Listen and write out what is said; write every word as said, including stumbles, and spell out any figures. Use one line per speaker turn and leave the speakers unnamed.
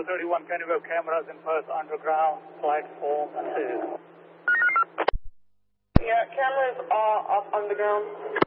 Delta thirty-one, can you go cameras in Perth underground, platform two?
Yeah, cameras are up underground.